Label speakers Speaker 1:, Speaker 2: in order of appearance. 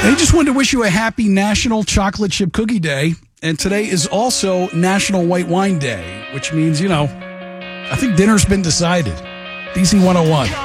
Speaker 1: I just wanted to wish you a happy National Chocolate Chip Cookie Day. And today is also National White Wine Day, which means, I think dinner's been decided. DC 101.